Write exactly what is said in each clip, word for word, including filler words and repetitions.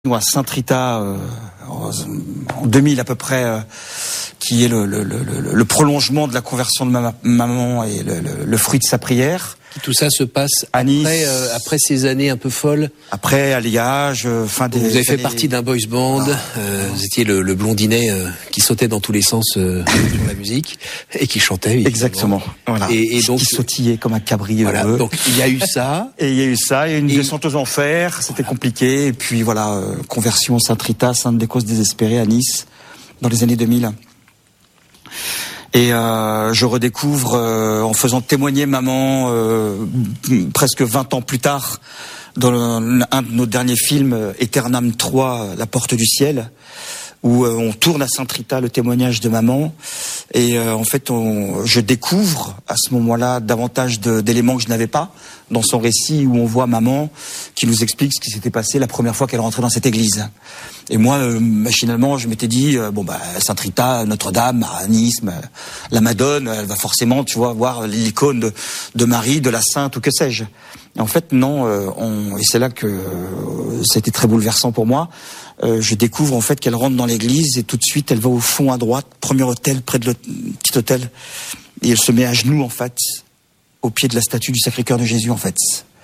ou à Sainte-Rita euh, en deux mille à peu près, euh, qui est le, le, le, le prolongement de la conversion de ma maman et le, le, le fruit de sa prière. Tout ça se passe à Nice, après, euh, après ces années un peu folles. Après alliage, euh, fin des. Vous avez fait des... partie d'un boys band. Ah. Euh, vous étiez le, le blondinet euh, qui sautait dans tous les sens euh, sur la musique et qui chantait. Évidemment. Exactement. Voilà. Et, et donc qui sautillait comme un cabri. Voilà. Heureux. Donc il y a eu ça. Et il y a eu ça. Il y a eu une et... descente aux enfers. C'était voilà. compliqué. Et puis voilà, euh, conversion Sainte-Rita, Sainte des Causes désespérées à Nice dans les années deux mille. Et euh, je redécouvre, euh, en faisant témoigner maman euh, presque vingt ans plus tard, dans le, un de nos derniers films, Aeternam trois, La Porte du Ciel, où euh, on tourne à Sainte-Rita le témoignage de maman. Et euh, en fait, on, je découvre à ce moment-là davantage de, d'éléments que je n'avais pas dans son récit, où on voit maman qui nous explique ce qui s'était passé la première fois qu'elle rentrait dans cette église. Et moi, euh, machinalement, je m'étais dit, euh, bon bah Sainte-Rita, Notre-Dame, à Nice, la Madone, elle va forcément, tu vois, voir l'icône de, de Marie, de la Sainte ou que sais-je. Et en fait, non. Euh, on, et c'est là que euh, ça a été très bouleversant pour moi. Euh, je découvre en fait qu'elle rentre dans l'église et tout de suite, elle va au fond à droite, premier hôtel, près de le petit hôtel, et elle se met à genoux en fait, au pied de la statue du Sacré-Cœur de Jésus en fait.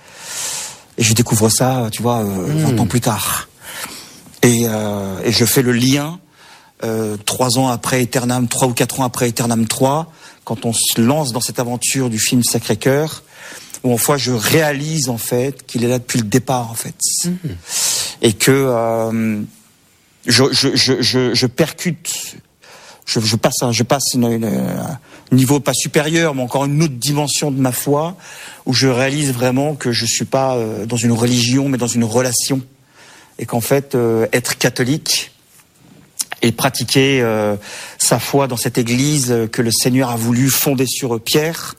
Et je découvre ça, tu vois, euh, mmh. vingt ans plus tard. Et, euh, et je fais le lien euh, trois ans après Aeternam, trois ou quatre ans après Aeternam trois, quand on se lance dans cette aventure du film Sacré-Cœur, où en fois je réalise en fait qu'il est là depuis le départ en fait, mmh. et que euh, je, je, je, je, je percute, je, je passe, un, je passe une, une, un niveau pas supérieur, mais encore une autre dimension de ma foi, où je réalise vraiment que je suis pas euh, dans une religion, mais dans une relation. Et qu'en fait, euh, être catholique et pratiquer euh, sa foi dans cette église que le Seigneur a voulu fonder sur Pierre,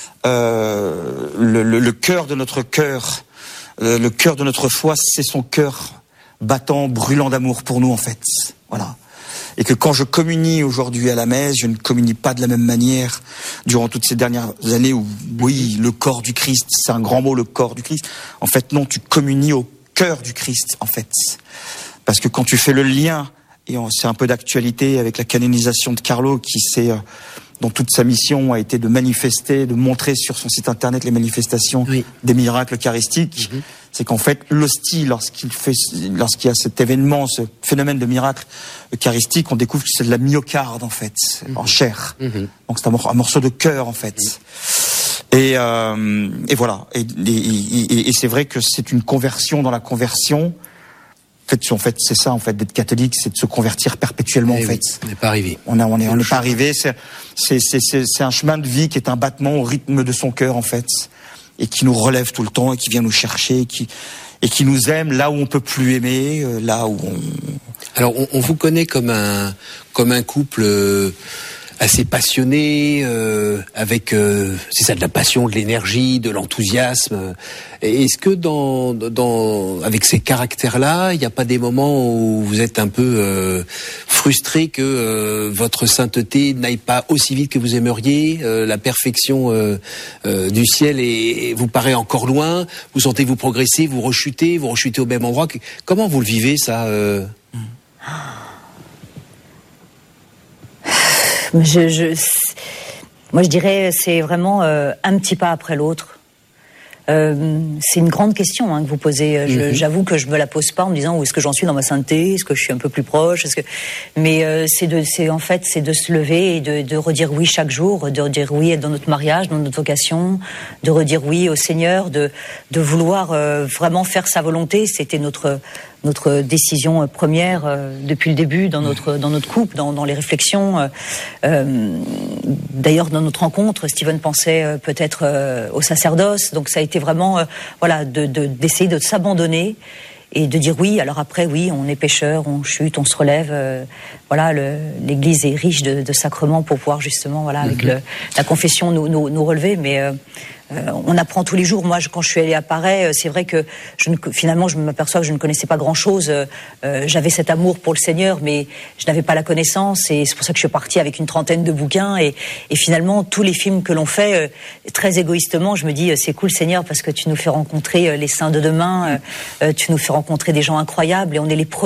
euh, le, le, le cœur de notre cœur, le, le cœur de notre foi, c'est son cœur battant, brûlant d'amour pour nous en fait. Voilà. Et que quand je communie aujourd'hui à la messe, je ne communie pas de la même manière durant toutes ces dernières années où, oui, le corps du Christ, c'est un grand mot, le corps du Christ. En fait, non, tu communies au cœur du Christ, en fait. Parce que quand tu fais le lien, et c'est un peu d'actualité avec la canonisation de Carlo, qui s'est, dont toute sa mission a été de manifester, de montrer sur son site internet les manifestations oui. des miracles eucharistiques, mm-hmm. c'est qu'en fait, l'hostie, lorsqu'il fait, lorsqu'il y a cet événement, ce phénomène de miracle eucharistique, on découvre que c'est de la myocarde, en fait, mm-hmm. en chair. Mm-hmm. Donc c'est un, un morceau de cœur, en fait. Mm-hmm. Et, euh, et voilà. Et, et, et, et c'est vrai que c'est une conversion dans la conversion. En fait, en fait, c'est ça, en fait, d'être catholique, c'est de se convertir perpétuellement, et en oui, fait. On n'est pas arrivé. On a, on est, on n'est pas arrivé. C'est, c'est, c'est, c'est, c'est un chemin de vie qui est un battement au rythme de son cœur, en fait, et qui nous relève tout le temps, et qui vient nous chercher, et qui, et qui nous aime là où on peut plus aimer, là où on. Alors, on, on vous connaît comme un, comme un couple. Euh... assez passionné, euh, avec euh, c'est ça de la passion, de l'énergie, de l'enthousiasme. Est-ce que dans, dans avec ces caractères-là, il n'y a pas des moments où vous êtes un peu euh, frustré que euh, votre sainteté n'aille pas aussi vite que vous aimeriez, euh, la perfection euh, euh, du ciel et, et vous paraît encore loin, vous sentez-vous progresser, vous rechutez, vous rechutez au même endroit. Comment vous le vivez ça euh... Je, je, moi, je dirais, c'est vraiment euh, un petit pas après l'autre. Euh, c'est une grande question hein, que vous posez. Je, mm-hmm. J'avoue que je me la pose pas en me disant où est-ce que j'en suis dans ma sainteté, est-ce que je suis un peu plus proche, est-ce que. Mais euh, c'est de, c'est en fait, c'est de se lever et de, de redire oui chaque jour, de redire oui dans notre mariage, dans notre vocation, de redire oui au Seigneur, de de vouloir euh, vraiment faire sa volonté. C'était notre notre décision première euh, depuis le début dans notre dans notre couple, dans, dans les réflexions. Euh, euh, d'ailleurs, dans notre rencontre, Steven pensait euh, peut-être euh, au sacerdoce, donc ça a été vraiment euh, voilà de, de d'essayer de s'abandonner et de dire oui. Alors après, oui, on est pécheur, on chute, on se relève. Euh, voilà, le, l'Église est riche de, de sacrements pour pouvoir justement voilà avec mm-hmm. le, la confession nous, nous nous relever, mais euh, euh, on apprend tous les jours. Moi, je, quand je suis allée à Paray, c'est vrai que je ne, finalement, je m'aperçois que je ne connaissais pas grand-chose. Euh, j'avais cet amour pour le Seigneur, mais je n'avais pas la connaissance, et c'est pour ça que je suis partie avec une trentaine de bouquins. Et, et finalement, tous les films que l'on fait, euh, très égoïstement, je me dis, c'est cool, Seigneur, parce que tu nous fais rencontrer les saints de demain, euh, tu nous fais rencontrer des gens incroyables, et on est les premiers